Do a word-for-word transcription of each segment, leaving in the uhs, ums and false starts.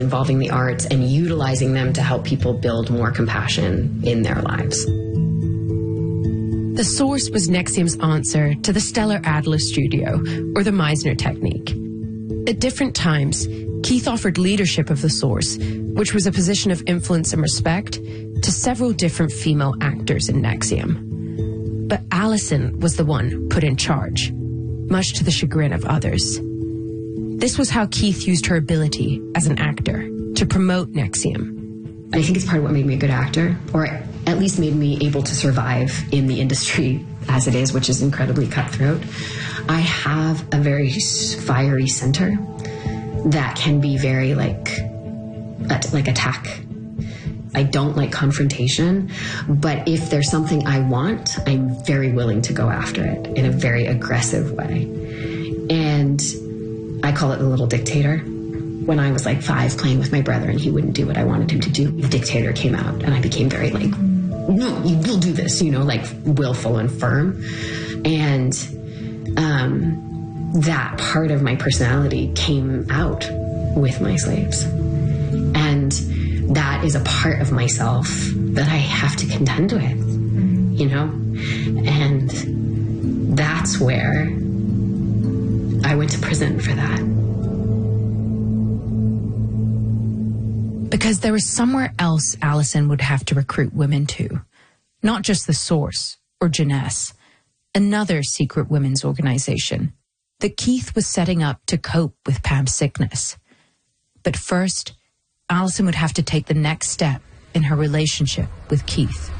involving the arts and utilizing them to help people build more compassion in their lives. The Source was NXIVM's answer to the Stellar Adler Studio, or the Meisner technique. At different times, Keith offered leadership of the Source, which was a position of influence and respect, to several different female actors in NXIVM. But Alison was the one put in charge, much to the chagrin of others. This was how Keith used her ability as an actor to promote NXIVM. I think it's part of what made me a good actor, or at least made me able to survive in the industry as it is, which is incredibly cutthroat. I have a very fiery center that can be very like, like attack. I don't like confrontation, but if there's something I want, I'm very willing to go after it in a very aggressive way. And I call it the little dictator. When I was like five playing with my brother and he wouldn't do what I wanted him to do, the dictator came out and I became very like, no, you will do this, you know, like willful and firm. And um, that part of my personality came out with my slaves. And that is a part of myself that I have to contend with, you know? And that's where I went to prison for that. Because there was somewhere else Alison would have to recruit women to. Not just the Source or Jeunesse, another secret women's organization that Keith was setting up to cope with Pam's sickness. But first, Alison would have to take the next step in her relationship with Keith.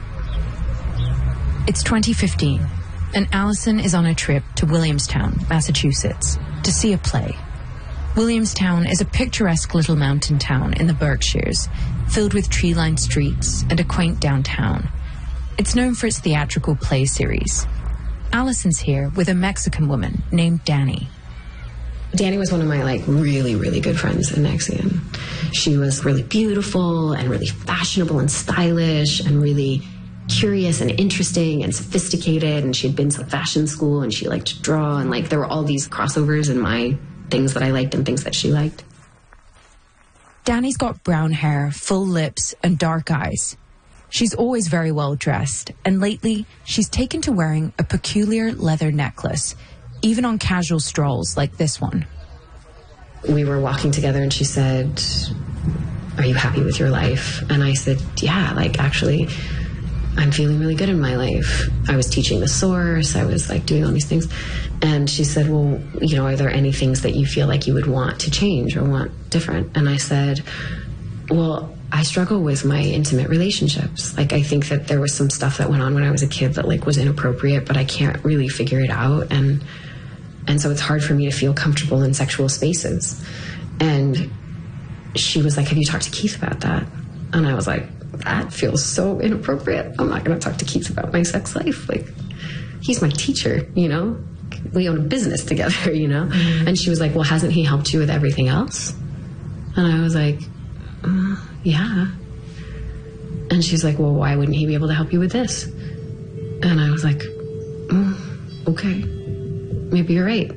It's twenty fifteen, and Alison is on a trip to Williamstown, Massachusetts, to see a play. Williamstown is a picturesque little mountain town in the Berkshires, filled with tree-lined streets and a quaint downtown. It's known for its theatrical play series. Alison's here with a Mexican woman named Dani. Dani was one of my like really, really good friends in NXIVM. She was really beautiful and really fashionable and stylish and really curious and interesting and sophisticated, and she had been to fashion school and she liked to draw, and like there were all these crossovers in my things that I liked and things that she liked. Dani's got brown hair, full lips, and dark eyes. She's always very well dressed, and lately she's taken to wearing a peculiar leather necklace, even on casual strolls like this one. We were walking together and she said, "Are you happy with your life?" And I said, "Yeah, like actually, I'm feeling really good in my life. I was teaching the Source, I was like doing all these things." And she said, "Well, you know, are there any things that you feel like you would want to change or want different?" And I said, "Well, I struggle with my intimate relationships. Like, I think that there was some stuff that went on when I was a kid that like was inappropriate, but I can't really figure it out. And, and so it's hard for me to feel comfortable in sexual spaces." And she was like, "Have you talked to Keith about that?" And I was like, "That feels so inappropriate. I'm not going to talk to Keith about my sex life. Like, he's my teacher, you know? We own a business together, you know?" Mm-hmm. And she was like, "Well, hasn't he helped you with everything else?" And I was like, uh, "Yeah." And she's like, "Well, why wouldn't he be able to help you with this?" And I was like, mm, "Okay, maybe you're right."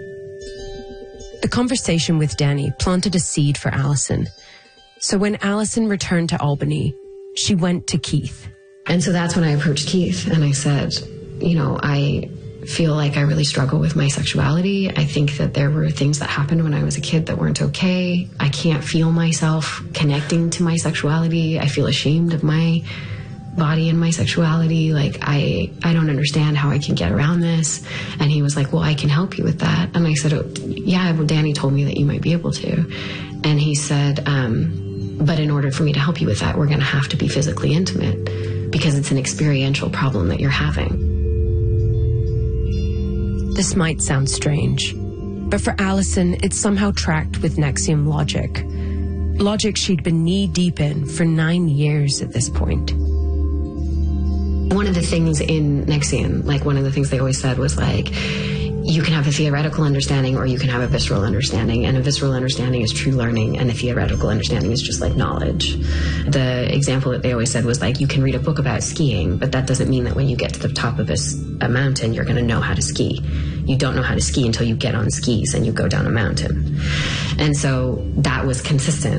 The conversation with Dani planted a seed for Alison. So when Alison returned to Albany, she went to Keith. And so that's when I approached Keith and I said, "You know, I feel like I really struggle with my sexuality. I think that there were things that happened when I was a kid that weren't okay. I can't feel myself connecting to my sexuality. I feel ashamed of my body and my sexuality. Like, I, I don't understand how I can get around this." And he was like, "Well, I can help you with that." And I said, "Oh, yeah, well, Dani told me that you might be able to." And he said, um, "But in order for me to help you with that, we're going to have to be physically intimate because it's an experiential problem that you're having." This might sound strange, but for Alison, it somehow tracked with NXIVM logic. Logic she'd been knee-deep in for nine years at this point. One of the things in NXIVM, like one of the things they always said was like, you can have a theoretical understanding or you can have a visceral understanding, and a visceral understanding is true learning and a theoretical understanding is just like knowledge. The example that they always said was like, you can read a book about skiing, but that doesn't mean that when you get to the top of a, a mountain, you're going to know how to ski. You don't know how to ski until you get on skis and you go down a mountain. And so that was consistent.